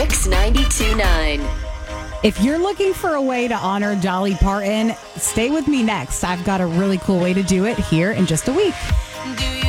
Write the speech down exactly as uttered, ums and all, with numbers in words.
Mix ninety-two point nine. If you're looking for a way to honor Dolly Parton, stay with me next. I've got a really cool way to do it here in just a week.